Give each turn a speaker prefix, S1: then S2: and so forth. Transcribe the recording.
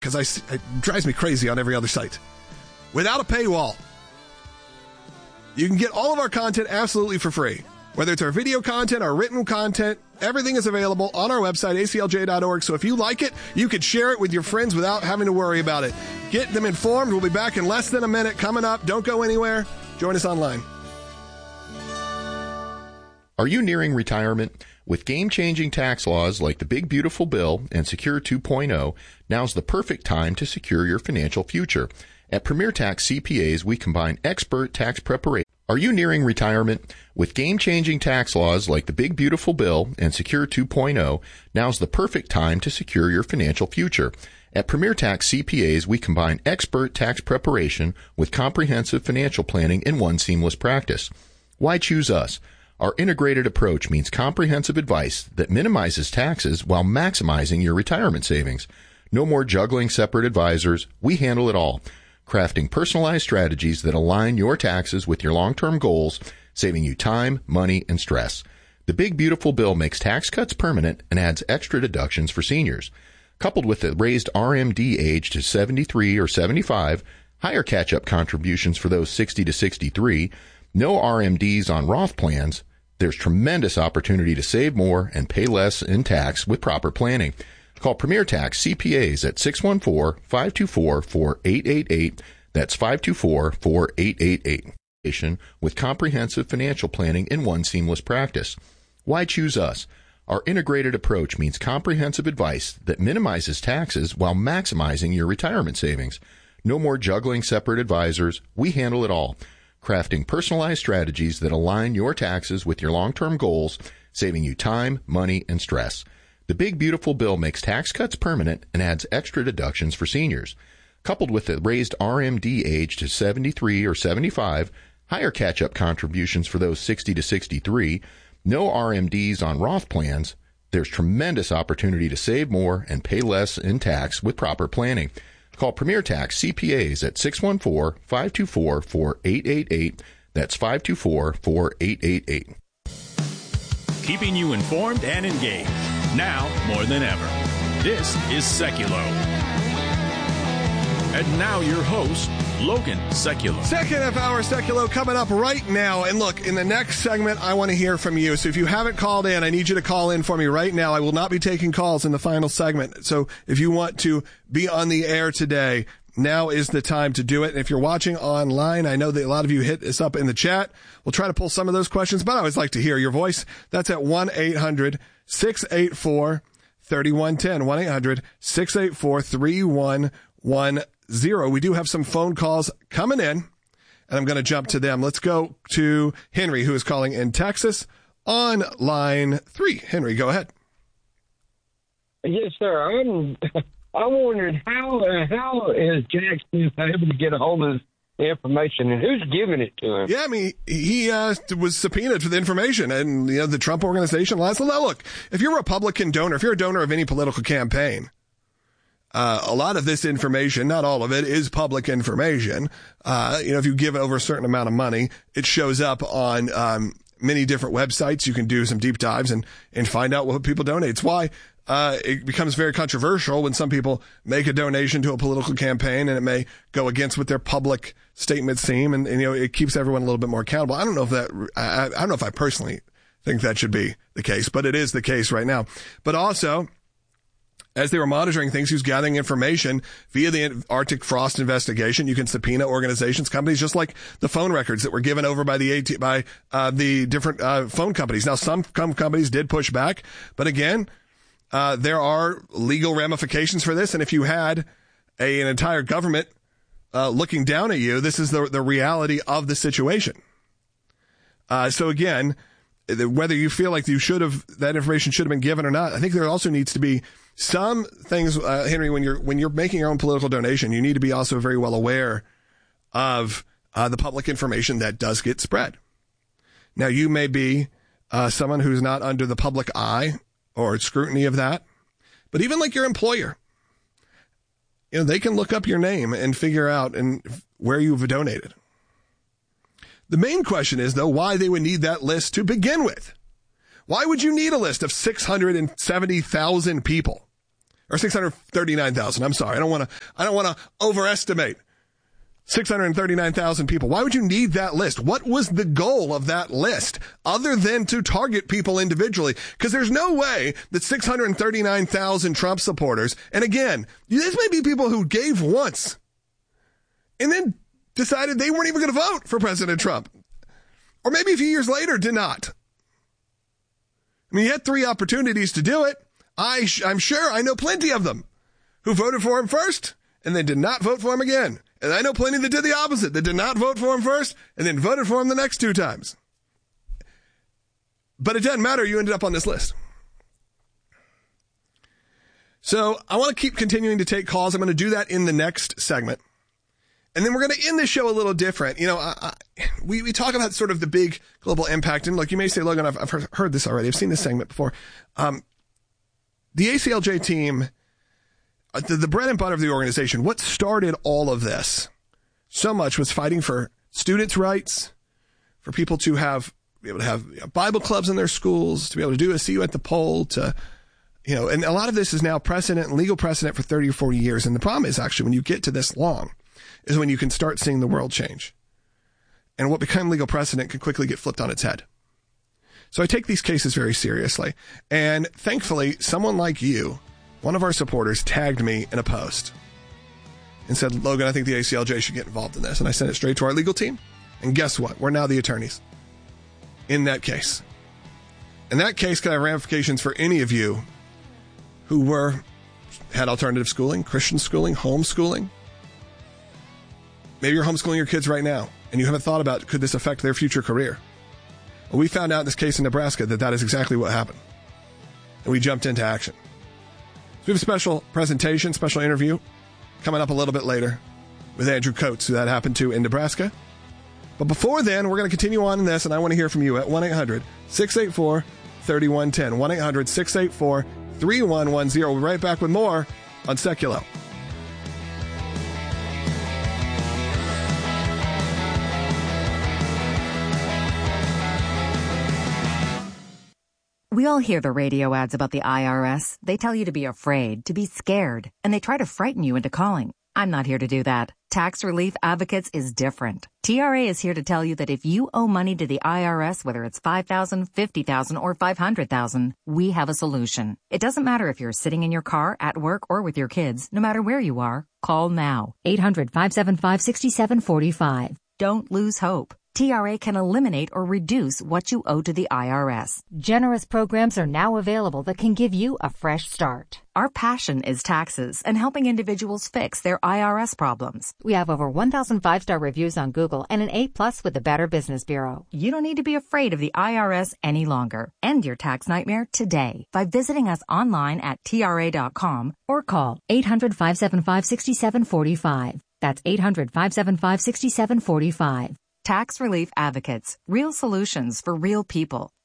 S1: because it drives me crazy on every other site. Without a paywall. You can get all of our content absolutely for free. Whether it's our video content, our written content, everything is available on our website, aclj.org. So if you like it, you could share it with your friends without having to worry about it. Get them informed. We'll be back in less than a minute. Coming up. Don't go anywhere. Join us online.
S2: Are you nearing retirement? With game-changing tax laws like the Big Beautiful Bill and Secure 2.0, now's the perfect time to secure your financial future. At Premier Tax CPAs, we combine expert tax preparation. Are you nearing retirement? With game-changing tax laws like the Big Beautiful Bill and Secure 2.0, now's the perfect time to secure your financial future. At Premier Tax CPAs, we combine expert tax preparation with comprehensive financial planning in one seamless practice. Why choose us? Our integrated approach means comprehensive advice that minimizes taxes while maximizing your retirement savings. No more juggling separate advisors. We handle it all, crafting personalized strategies that align your taxes with your long-term goals, saving you time, money, and stress. The Big Beautiful Bill makes tax cuts permanent and adds extra deductions for seniors. Coupled with the raised RMD age to 73 or 75, higher catch-up contributions for those 60 to 63, no RMDs on Roth plans, there's tremendous opportunity to save more and pay less in tax with proper planning. Call Premier Tax CPAs at 614-524-4888. That's 524-4888. With comprehensive financial planning in one seamless practice. Why choose us? Our integrated approach means comprehensive advice that minimizes taxes while maximizing your retirement savings. No more juggling separate advisors. We handle it all, crafting personalized strategies that align your taxes with your long-term goals, saving you time, money, and stress. The Big Beautiful Bill makes tax cuts permanent and adds extra deductions for seniors. Coupled with the raised RMD age to 73 or 75, higher catch-up contributions for those 60 to 63, no RMDs on Roth plans, there's tremendous opportunity to save more and pay less in tax with proper planning. Call Premier Tax CPAs at 614-524-4888. That's 524-4888.
S3: Keeping you informed and engaged. Now more than ever. This is Seculo. And now your host, Logan Seculo.
S1: Second half hour Seculo coming up right now. And look, in the next segment, I want to hear from you. So if you haven't called in, I need you to call in for me right now. I will not be taking calls in the final segment. So if you want to be on the air today, now is the time to do it. And if you're watching online, I know that a lot of you hit us up in the chat. We'll try to pull some of those questions, but I always like to hear your voice. That's at 1-800-684-3110. 1-800-684-3110. We do have some phone calls coming in, and I'm going to jump to them. Let's go to Henry, who is calling in Texas on line 3. Henry, go ahead.
S4: Yes, sir. I'm wondering how is Jack Smith able to get a hold of the information, and who's giving it to him?
S1: Yeah, I mean, he was subpoenaed for the information, and the Trump organization. Now, look, if you're a Republican donor, if you're a donor of any political campaign, a lot of this information, not all of it, is public information. If you give over a certain amount of money, it shows up on many different websites. You can do some deep dives and find out what people donate. It's why it becomes very controversial when some people make a donation to a political campaign and it may go against what their public statements seem, and it keeps everyone a little bit more accountable. I don't know if I personally think that should be the case, but it is the case right now. But also, as they were monitoring things, he was gathering information via the Arctic Frost investigation. You can subpoena organizations, companies, just like the phone records that were given over by the different phone companies. Now, some companies did push back, but again, there are legal ramifications for this. And if you had an entire government looking down at you, this is the reality of the situation. So again, whether you feel like that information should have been given or not, I think there also needs to be some things, Henry, when you're making your own political donation, you need to be also very well aware of the public information that does get spread. Now, you may be someone who's not under the public eye or scrutiny of that, but even like your employer, they can look up your name and figure out where you've donated. The main question is, though, why they would need that list to begin with. Why would you need a list of 670,000 people? or 639,000. I'm sorry. I don't want to overestimate 639,000 people. Why would you need that list? What was the goal of that list other than to target people individually? Because there's no way that 639,000 Trump supporters, and again, this may be people who gave once and then decided they weren't even going to vote for President Trump. Or maybe a few years later did not. I mean, you had 3 opportunities to do it. I'm sure I know plenty of them who voted for him first and then did not vote for him again. And I know plenty that did the opposite, that did not vote for him first and then voted for him the next 2 times. But it doesn't matter. You ended up on this list. So I want to keep continuing to take calls. I'm going to do that in the next segment. And then we're going to end this show a little different. You know, we talk about sort of the big global impact. And look, you may say, Logan, I've heard this already. I've seen this segment before. The ACLJ team, the bread and butter of the organization, what started all of this so much was fighting for students' rights, for people to be able to have Bible clubs in their schools, to be able to do a see you at the poll, to, you know, and a lot of this is now precedent and legal precedent for 30 or 40 years. And the problem is actually when you get to this long is when you can start seeing the world change. And what became legal precedent can quickly get flipped on its head. So I take these cases very seriously. And thankfully, someone like you, one of our supporters, tagged me in a post and said, Logan, I think the ACLJ should get involved in this. And I sent it straight to our legal team. And guess what? We're now the attorneys in that case. And that case could have ramifications for any of you who had alternative schooling, Christian schooling, homeschooling. Maybe you're homeschooling your kids right now and you haven't thought about, could this affect their future career? Well, we found out in this case in Nebraska that is exactly what happened. And we jumped into action. So we have a special presentation, special interview coming up a little bit later with Andrew Coates, who that happened to in Nebraska. But before then, we're going to continue on in this, and I want to hear from you at 1-800-684-3110. 1-800-684-3110. We'll be right back with more on Seculo.
S5: We all hear the radio ads about the IRS. They tell you to be afraid, to be scared, and they try to frighten you into calling. I'm not here to do that. Tax Relief Advocates is different. TRA is here to tell you that if you owe money to the IRS, whether it's $5,000, $50,000, or $500,000, we have a solution. It doesn't matter if you're sitting in your car, at work, or with your kids. No matter where you are, call now. 800-575-6745. Don't lose hope. TRA can eliminate or reduce what you owe to the IRS.
S6: Generous programs are now available that can give you a fresh start.
S5: Our passion is taxes and helping individuals fix their IRS problems.
S6: We have over 1,000 5-star reviews on Google and an A+ with the Better Business Bureau.
S5: You don't need to be afraid of the IRS any longer. End your tax nightmare today by visiting us online at TRA.com or call 800-575-6745. That's 800-575-6745. Tax Relief Advocates. Real solutions for real people.